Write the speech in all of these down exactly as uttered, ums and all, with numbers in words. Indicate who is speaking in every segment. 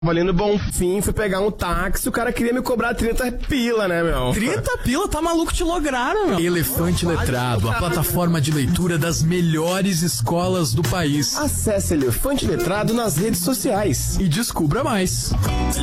Speaker 1: Ali no Bonfim, fui pegar um táxi, o cara queria me cobrar trinta pila, né, meu?
Speaker 2: trinta pila? Tá maluco, te lograram, meu.
Speaker 3: Elefante Letrado, a plataforma de leitura das melhores escolas do país.
Speaker 1: Acesse Elefante Letrado nas redes sociais
Speaker 3: e descubra mais.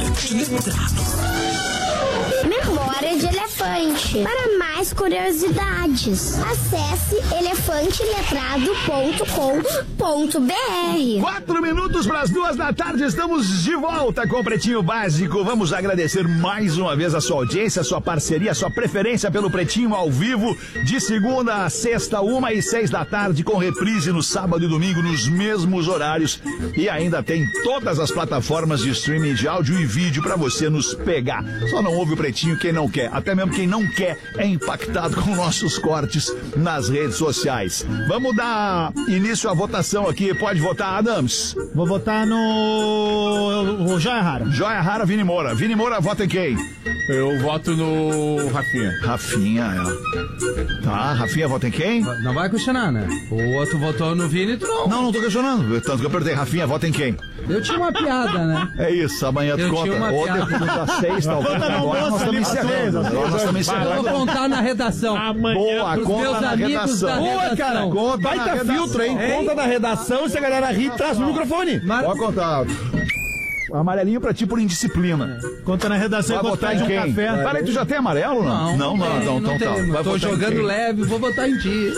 Speaker 4: Memória de Elefante. Para mais curiosidades, acesse elefante letrado ponto com ponto b r.
Speaker 5: Quatro minutos para as duas da tarde, estamos de volta com o Pretinho Básico. Vamos agradecer mais uma vez a sua audiência, a sua parceria, a sua preferência pelo Pretinho ao vivo, de segunda a sexta, uma e seis da tarde, com reprise no sábado e domingo nos mesmos horários. E ainda tem todas as plataformas de streaming de áudio e vídeo para você nos pegar. Só não ouve o Pretinho quem não quer, até mesmo quem não quer é impactado com nossos cortes nas redes sociais. Vamos dar início à votação aqui, pode votar, Adams?
Speaker 6: Vou votar no... o Joia Rara.
Speaker 5: Joia Rara, Vini Moura. Vini Moura, vota em quem?
Speaker 7: Eu voto no Rafinha.
Speaker 5: Rafinha, é. Tá, Rafinha vota em quem?
Speaker 2: Não vai questionar, né? O outro votou no Vini, tu não.
Speaker 5: Não, não tô questionando, tanto que eu perguntei, Rafinha, vota em quem?
Speaker 2: Eu tinha uma piada, né?
Speaker 5: É isso, amanhã tu
Speaker 2: Eu
Speaker 5: conta.
Speaker 2: tinha uma
Speaker 5: Ou
Speaker 2: piada.
Speaker 5: depois das seis, talvez.
Speaker 6: moça
Speaker 5: Agora nós
Speaker 6: ali,
Speaker 5: estamos encerrando. Agora nós estamos
Speaker 2: Eu
Speaker 5: encerrando.
Speaker 2: vou contar na redação.
Speaker 7: Amanhã.
Speaker 5: Boa,
Speaker 2: Pros
Speaker 5: conta
Speaker 2: meus
Speaker 5: na
Speaker 2: amigos
Speaker 5: redação.
Speaker 2: da
Speaker 6: Boa,
Speaker 2: redação.
Speaker 6: cara.
Speaker 5: Conta
Speaker 6: Vai
Speaker 5: na
Speaker 6: tá
Speaker 5: redação.
Speaker 6: filtro, hein?
Speaker 2: Hein?
Speaker 6: Conta na redação, se a galera rir, traz no microfone.
Speaker 2: Mar...
Speaker 5: Pode contar. Amarelinho pra ti por indisciplina.
Speaker 6: Conta na redação
Speaker 5: Vai
Speaker 6: e
Speaker 5: votar
Speaker 6: de
Speaker 5: em
Speaker 6: um
Speaker 5: quem?
Speaker 6: café.
Speaker 5: Peraí, tu já tem amarelo, não?
Speaker 2: Não,
Speaker 5: não, não,
Speaker 2: tem,
Speaker 5: não, então tá.
Speaker 2: tem.
Speaker 5: Vai
Speaker 2: Tô
Speaker 5: votar em
Speaker 2: jogando
Speaker 5: quem?
Speaker 2: leve, vou votar em ti.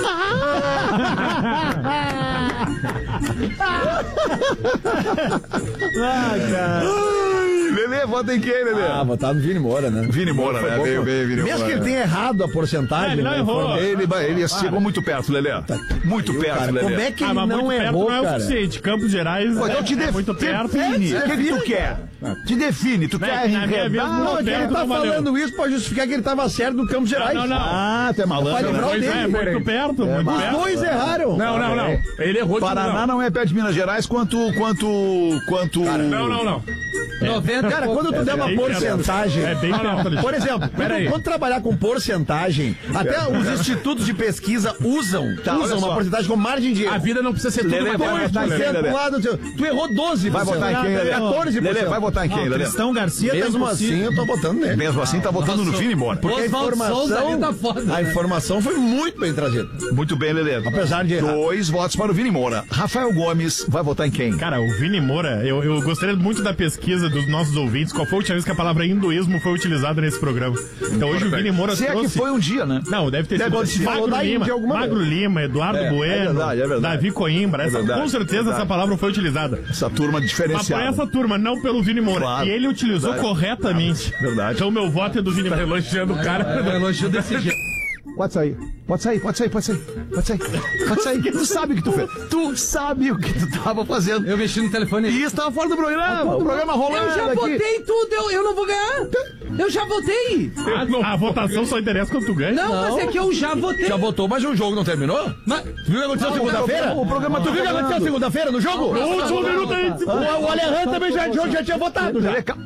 Speaker 6: Ah, cara.
Speaker 5: Lelê, vota em quem, Lelê?
Speaker 6: Ah, votar no Vini Moura, né?
Speaker 5: Vini Moura, né? Veio, veio, Vini
Speaker 6: Mesmo
Speaker 5: Moura.
Speaker 6: que ele tenha errado a porcentagem.
Speaker 7: É, ele não
Speaker 6: né?
Speaker 7: errou.
Speaker 5: Ele, ele chegou muito perto, Lelê. Muito perto,
Speaker 6: Cara,
Speaker 5: Lelê.
Speaker 6: como é que
Speaker 7: Ah,
Speaker 6: ele
Speaker 7: mas
Speaker 6: não
Speaker 7: muito perto
Speaker 6: errou,
Speaker 7: não é o
Speaker 6: cara?
Speaker 7: suficiente. Campos Gerais
Speaker 5: Pô, então
Speaker 7: é,
Speaker 5: te
Speaker 7: é
Speaker 5: def-
Speaker 7: muito perto.
Speaker 5: define. O que, que tu quer? Te define. Tu
Speaker 7: Né,
Speaker 5: quer
Speaker 7: na minha vida,
Speaker 5: enredar?
Speaker 7: não,
Speaker 6: Não, é que ele
Speaker 7: perto
Speaker 6: tá
Speaker 7: não valeu.
Speaker 6: falando isso pra justificar que ele tava certo no Campos Gerais.
Speaker 7: Não, não, não.
Speaker 5: Ah, tu é malandro.
Speaker 6: Pode
Speaker 5: né?
Speaker 6: livrar o
Speaker 7: Pois é,
Speaker 6: dele.
Speaker 7: muito perto, muito
Speaker 6: Os
Speaker 7: perto.
Speaker 6: dois erraram.
Speaker 7: Não, não, não. Ele errou de
Speaker 5: Paraná
Speaker 7: não.
Speaker 5: não é perto de Minas Gerais quanto... quanto... quanto...
Speaker 7: Não, não, não.
Speaker 2: noventa
Speaker 6: Cara, quando tu der uma
Speaker 7: bem perto.
Speaker 6: porcentagem...
Speaker 7: É bem perto ali.
Speaker 6: Por exemplo,
Speaker 7: Pera aí.
Speaker 6: quando, quando trabalhar com porcentagem, até os institutos de pesquisa usam,
Speaker 5: Tá, olha
Speaker 6: usam uma
Speaker 5: só.
Speaker 6: porcentagem como margem de
Speaker 7: A
Speaker 6: erro.
Speaker 7: vida não precisa ser tudo
Speaker 5: Lelê,
Speaker 7: uma
Speaker 5: vai
Speaker 7: coisa.
Speaker 5: votar em quem,
Speaker 6: dois por cento
Speaker 5: Lelê?
Speaker 6: pro lado, tu, tu errou doze por cento.
Speaker 5: Vai votar em quem, Lelê?
Speaker 6: quatorze por cento.
Speaker 5: Lelê, vai votar em quem, Lelê?
Speaker 6: Cristão Garcia mesmo assim, eu tô votando nele.
Speaker 5: Mesmo assim, tá votando no Vini Moura.
Speaker 6: Porque a
Speaker 2: Oswaldo Souza ali
Speaker 6: informação,
Speaker 2: tá foda,
Speaker 6: a
Speaker 2: né?
Speaker 6: informação foi muito bem trazida.
Speaker 5: Muito bem, Lelê.
Speaker 6: Apesar de errar.
Speaker 5: Dois votos para o Vini Moura. Rafael Gomes vai votar em quem?
Speaker 7: Cara, o Vini Moura, eu, eu gostaria muito da pesquisa dos nossos ouvintes. Qual foi a última vez que a palavra hinduísmo foi utilizada nesse programa? Então hoje o Vini Moura
Speaker 5: Se é que
Speaker 7: trouxe...
Speaker 5: foi um dia, né?
Speaker 7: Não, deve ter
Speaker 5: Deve
Speaker 7: sido
Speaker 5: ter sido.
Speaker 7: Magro
Speaker 6: Falou da
Speaker 7: Lima,
Speaker 6: Índia alguma
Speaker 7: Magro
Speaker 6: vez.
Speaker 7: Lima, Eduardo
Speaker 5: É, é
Speaker 7: Bueno,
Speaker 5: verdade, é verdade.
Speaker 7: Davi Coimbra. Essa,
Speaker 5: verdade,
Speaker 7: com certeza
Speaker 5: verdade.
Speaker 7: essa palavra foi utilizada.
Speaker 5: Essa turma
Speaker 7: Mas por
Speaker 5: diferenciada.
Speaker 7: essa turma, não pelo Vini Moura.
Speaker 5: Claro.
Speaker 7: E ele utilizou
Speaker 5: Verdade.
Speaker 7: corretamente.
Speaker 5: Verdade.
Speaker 7: Então meu voto é do Vini Moura. Tá elogiando o cara.
Speaker 2: É, elogio desse jeito.
Speaker 5: Pode sair. Pode sair, pode sair, pode sair. Pode sair. Pode sair. Tu sabe o que tu fez. Tu sabe o que tu tava fazendo.
Speaker 2: Eu mexi no telefone.
Speaker 5: E isso tava fora do programa. O programa rolando
Speaker 2: Eu já
Speaker 5: aqui.
Speaker 2: votei tudo, eu, eu não vou ganhar. Eu já votei.
Speaker 7: A, a votação só interessa quando tu ganha.
Speaker 2: Não, mas é que eu já votei.
Speaker 6: Já votou, mas o jogo não terminou?
Speaker 2: Mas...
Speaker 6: Tu viu o que aconteceu segunda-feira?
Speaker 5: o programa-
Speaker 6: Tu viu o que aconteceu segunda-feira no jogo?
Speaker 7: No último minuto aí.
Speaker 6: O, o Alejandro também já, já, já tinha votado. Já.
Speaker 5: Lelê, calma.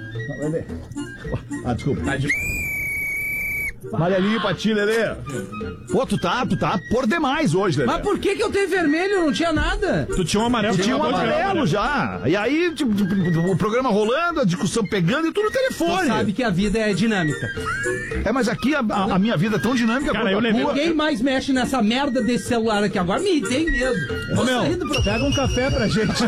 Speaker 6: Ah, desculpa.
Speaker 5: Amarelinho pra ti, Lelê. Pô, tu tá, tu tá por demais hoje, Lelê.
Speaker 2: Mas por que que eu tenho vermelho? Eu não tinha nada.
Speaker 7: Tu tinha um amarelo.
Speaker 5: Tu tinha um
Speaker 7: acabou de ganhar
Speaker 5: amarelo já. E aí, tipo, tipo, o programa rolando, a discussão pegando e tudo no
Speaker 2: Tu
Speaker 5: telefone.
Speaker 2: sabe que a vida é dinâmica.
Speaker 5: É, mas aqui a, a- a minha vida é tão dinâmica
Speaker 7: Cara,
Speaker 5: quanto
Speaker 7: eu
Speaker 5: a
Speaker 7: levei-
Speaker 5: tua.
Speaker 2: Quem mais mexe nessa merda desse celular aqui agora? Me irritei mesmo. Vou sair do programa.
Speaker 6: Pega um café pra gente.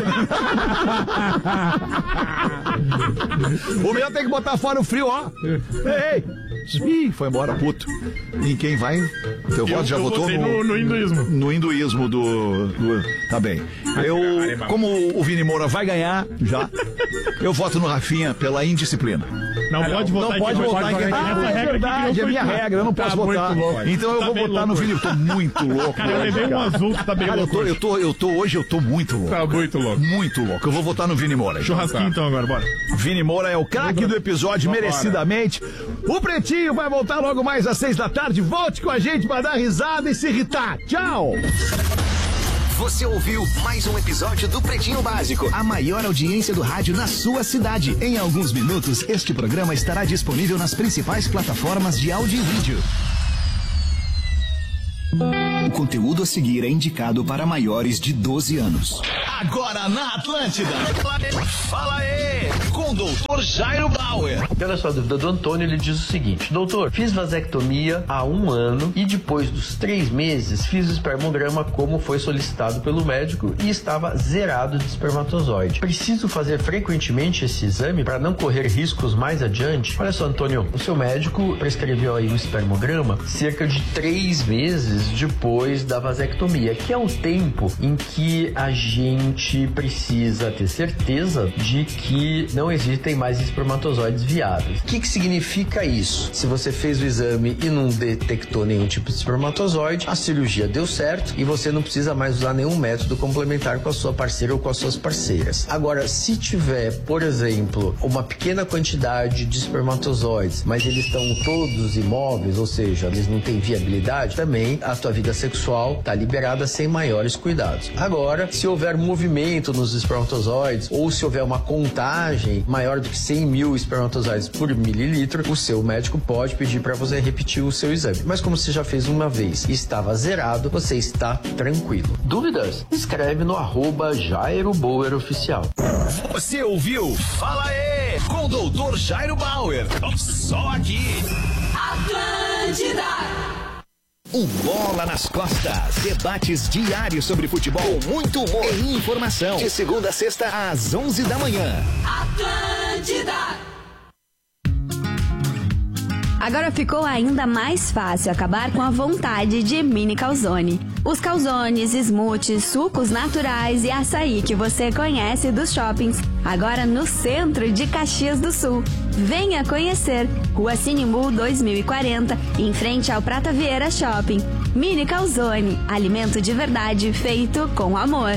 Speaker 5: O meu tem que botar fora o frio, ó. Ei, ei. Ih, foi embora, puto. E quem vai? Teu
Speaker 7: Eu,
Speaker 5: voto já
Speaker 7: eu
Speaker 5: votou
Speaker 7: votei
Speaker 5: no...
Speaker 7: no, no hinduísmo.
Speaker 5: No hinduísmo do, do- Tá bem. Eu, como o Vini Moura vai ganhar, já, eu voto no Rafinha pela indisciplina.
Speaker 7: Não pode votar
Speaker 6: não pode
Speaker 7: em quem
Speaker 6: votar em quem-
Speaker 7: Essa
Speaker 5: Ah, é
Speaker 7: regra aqui
Speaker 5: verdade,
Speaker 7: não
Speaker 5: é
Speaker 7: foi
Speaker 5: minha
Speaker 7: clara.
Speaker 5: regra, eu não
Speaker 7: Tá
Speaker 5: posso
Speaker 7: muito
Speaker 5: votar.
Speaker 7: louco.
Speaker 5: Então eu
Speaker 7: Tá
Speaker 5: vou
Speaker 7: bem
Speaker 5: votar no
Speaker 7: louco.
Speaker 5: Vini. Eu tô muito louco.
Speaker 7: Cara, eu
Speaker 5: hoje,
Speaker 7: levei um
Speaker 5: cara.
Speaker 7: azul, tu tá bem
Speaker 5: Cara, eu
Speaker 7: louco.
Speaker 5: tô,
Speaker 7: hoje.
Speaker 5: eu tô, eu tô hoje, eu tô muito louco.
Speaker 7: Tá muito louco.
Speaker 5: Muito louco. Eu vou votar no Vini Moura.
Speaker 7: Churrasquinho então agora, bora.
Speaker 5: Vini Moura é o craque do episódio, merecidamente. O Pretinho vai voltar logo mais às seis da tarde. Volte com a gente pra dar risada e se irritar. Tchau!
Speaker 8: Você ouviu mais um episódio do Pretinho Básico, a maior audiência do rádio na sua cidade. Em alguns minutos, este programa estará disponível nas principais plataformas de áudio e vídeo. O conteúdo a seguir é indicado para maiores de doze anos.
Speaker 5: Agora na Atlântida. Fala aí, com o doutor Jairo Bauer.
Speaker 9: Olha só a dúvida do Antônio, ele diz o seguinte: doutor, fiz vasectomia há um ano e depois dos três meses fiz o espermograma como foi solicitado pelo médico e estava zerado de espermatozoide. Preciso fazer frequentemente esse exame para não correr riscos mais adiante? Olha só, Antônio, o seu médico prescreveu aí o espermograma cerca de três meses depois da vasectomia, que é o tempo em que a gente precisa ter certeza de que não existem mais espermatozoides viáveis. O que que significa isso? Se você fez o exame e não detectou nenhum tipo de espermatozoide, a cirurgia deu certo e você não precisa mais usar nenhum método complementar com a sua parceira ou com as suas parceiras. Agora, se tiver, por exemplo, uma pequena quantidade de espermatozoides, mas eles estão todos imóveis, ou seja, eles não têm viabilidade, também a tua vida sexual está liberada sem maiores cuidados. Agora, se houver movimento nos espermatozoides ou se houver uma contagem maior do que cem mil espermatozoides por mililitro, o seu médico pode pedir para você repetir o seu exame. Mas como você já fez uma vez e estava zerado, você está tranquilo. Dúvidas? Escreve no arroba Jairo Bauer Oficial.
Speaker 5: Você ouviu? Fala aí, com o doutor Jairo Bauer. Só aqui.
Speaker 10: Atlântida.
Speaker 8: O Bola nas Costas. Debates diários sobre futebol, com muito humor e informação. De segunda a sexta, às onze da manhã.
Speaker 10: Atlântida.
Speaker 11: Agora ficou ainda mais fácil acabar com a vontade de mini calzone. Os calzones, smoothies, sucos naturais e açaí que você conhece dos shoppings, agora no centro de Caxias do Sul. Venha conhecer. Rua Sinimbu dois mil e quarenta, em frente ao Prata Vieira Shopping. Mini calzone, alimento de verdade feito com amor.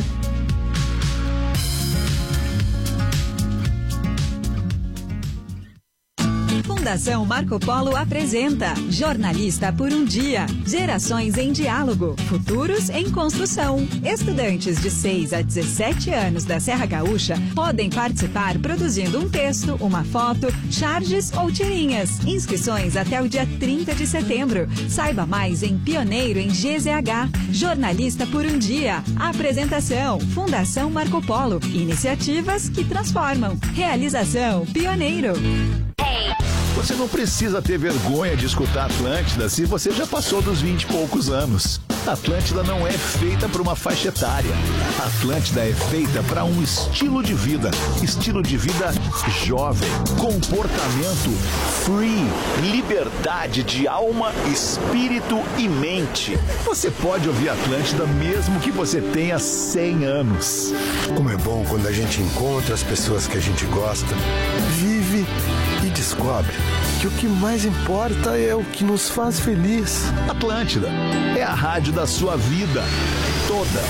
Speaker 12: Fundação Marco Polo apresenta Jornalista por um Dia. Gerações em diálogo, futuros em construção. Estudantes de seis a dezessete anos da Serra Gaúcha podem participar produzindo um texto, uma foto, charges ou tirinhas. Inscrições até o dia trinta de setembro. Saiba mais em Pioneiro em G Z H. Jornalista por um Dia. Apresentação Fundação Marco Polo. Iniciativas que transformam. Realização Pioneiro.
Speaker 5: Você não precisa ter vergonha de escutar Atlântida se você já passou dos vinte e poucos anos. Atlântida não é feita para uma faixa etária. Atlântida é feita para um estilo de vida. Estilo de vida jovem. Comportamento free. Liberdade de alma, espírito e mente. Você pode ouvir Atlântida mesmo que você tenha cem anos.
Speaker 13: Como é bom quando a gente encontra as pessoas que a gente gosta, vive e descobre que o que mais importa é o que nos faz feliz.
Speaker 5: Atlântida é a rádio da sua vida toda.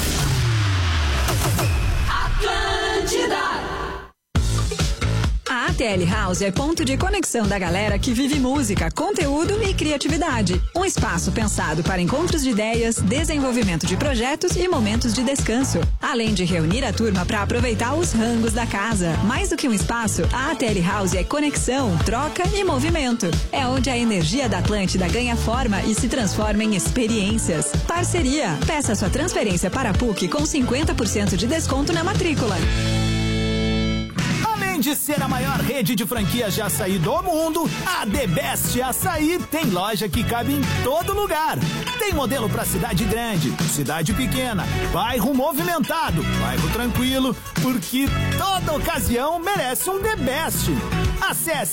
Speaker 10: Atlântida.
Speaker 12: A A T L House é ponto de conexão da galera que vive música, conteúdo e criatividade. Um espaço pensado para encontros de ideias, desenvolvimento de projetos e momentos de descanso. Além de reunir a turma para aproveitar os rangos da casa. Mais do que um espaço, a A T L House é conexão, troca e movimento. É onde a energia da Atlântida ganha forma e se transforma em experiências. Parceria. Peça sua transferência para a P U C com cinquenta por cento de desconto na matrícula.
Speaker 14: De ser a maior rede de franquias de açaí do mundo, a The Best Açaí tem loja que cabe em todo lugar. Tem modelo para cidade grande, cidade pequena, bairro movimentado, bairro tranquilo, porque toda ocasião merece um The Best. Acesse